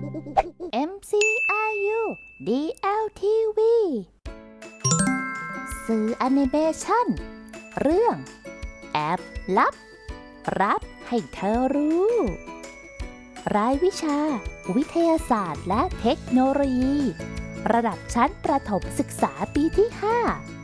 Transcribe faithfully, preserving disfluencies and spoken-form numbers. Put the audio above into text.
เอ็ม ซี อาร์ ยู ดี แอล ที วี สื่อแอนิเมชันเรื่องแอบลับรับให้เธอรู้รายวิชาวิทยาศาสตร์และเทคโนโลยีระดับชั้นประถมศึกษาปีที่ห้า